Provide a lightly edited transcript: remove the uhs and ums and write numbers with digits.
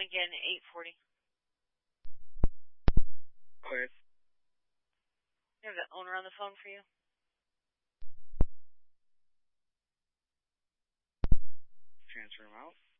Lincoln 840. Clear. You have the owner on the phone for you? Transfer him out.